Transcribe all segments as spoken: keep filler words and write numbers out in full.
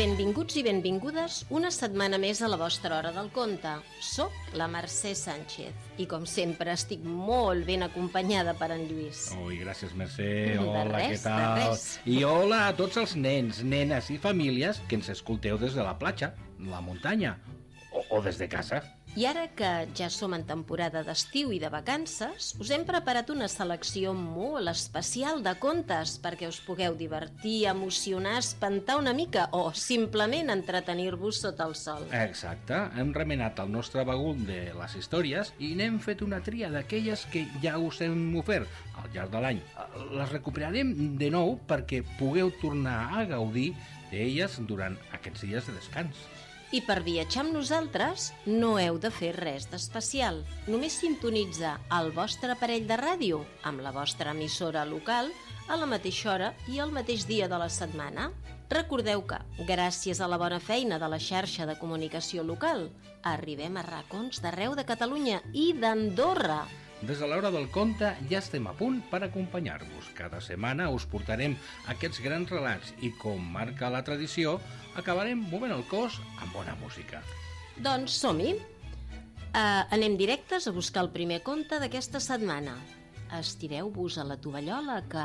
Benvinguts i benvingudes una setmana més a la vostra hora del conte. Soc la Mercè Sánchez i, com sempre, estic molt ben acompanyada per en Lluís. Ui, gràcies, Mercè. De Hola, res, què tal? de res. I hola a tots els nens, nenes i famílies que ens escolteu des de la platja, la muntanya o, o des de casa. I ara que ja som en temporada d'estiu i de vacances, us hem preparat una selecció molt especial de contes perquè us pugueu divertir, emocionar, espantar una mica o simplement entretenir-vos sota el sol. Exacte, hem remenat el nostre bagul de les històries i n'hem fet una tria d'aquelles que ja us hem ofert al llarg de l'any. Les recuperarem de nou perquè pugueu tornar a gaudir d'elles durant aquests dies de descans. I per viatjar amb nosaltres no heu de fer res d'especial. Només sintonitza el vostre aparell de ràdio amb la vostra emissora local a la mateixa hora i el mateix dia de la setmana. Recordeu que, gràcies a la bona feina de la xarxa de comunicació local, arribem a racons d'arreu de Catalunya i d'Andorra. Des de l'hora del conte ja estem a punt per acompanyar-vos. Cada setmana us portarem aquests grans relats i, com marca la tradició, acabarem movent el cos amb bona música. Doncs som-hi. Uh, anem directes a buscar el primer conte d'aquesta setmana. Estireu-vos a la tovallola que...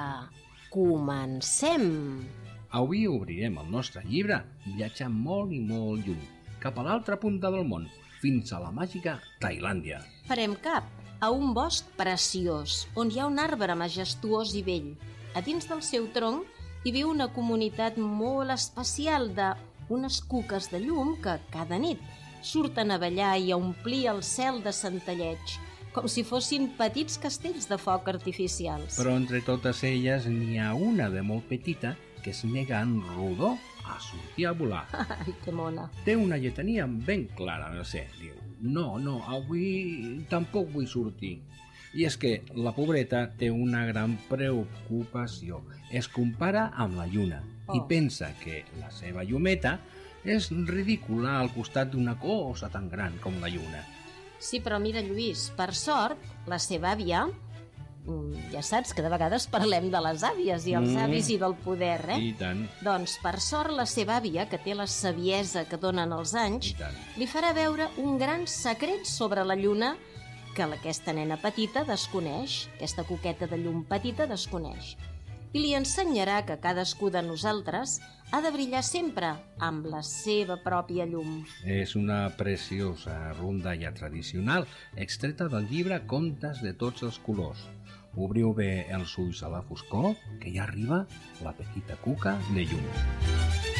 Comencem! Avui obrirem el nostre llibre viatjant molt i molt lluny, cap a l'altra punta del món, fins a la màgica Tailàndia. Farem cap a un bosc preciós, on hi ha un arbre majestuós i vell. A dins del seu tronc hi viu una comunitat molt especial d'unes cuques de llum que cada nit surten a ballar i a omplir el cel de centelleig, com si fossin petits castells de foc artificials. Però entre totes elles n'hi ha una de molt petita que es nega en rodó a sortir a volar. Ai, que mona. Té una lletania ben clara, no sé, diu, no, no, avui tampoc vull sortir. I és que la pobreta té una gran preocupació. Es compara amb la lluna oh. i pensa que la seva llumeta és ridícula al costat d'una cosa tan gran com la lluna. Sí, però mira, Lluís, per sort, la seva àvia... Ja saps que de vegades parlem de les àvies i els mm. avis i del poder, eh? I tant. Doncs, per sort, la seva àvia, que té la saviesa que donen els anys, li farà veure un gran secret sobre la lluna que aquesta nena petita desconeix, aquesta coqueta de llum petita desconeix. I li ensenyarà que cadascú de nosaltres ha de brillar sempre amb la seva pròpia llum. És una preciosa rondalla tradicional extreta del llibre Contes de tots els colors. Obriu bé els ulls a la foscor, que ja arriba la petita cuca de llum.